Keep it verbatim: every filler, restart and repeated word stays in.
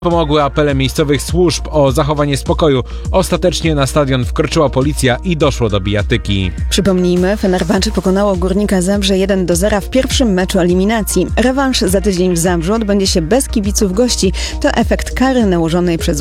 Pomogły apele miejscowych służb o zachowanie spokoju. Ostatecznie na stadion wkroczyła policja i doszło do bijatyki. Przypomnijmy, Fenerbahce pokonało Górnika Zabrze jeden do zera w pierwszym meczu eliminacji. Rewanż za tydzień w Zabrzu odbędzie się bez kibiców gości. To efekt kary nałożonej przez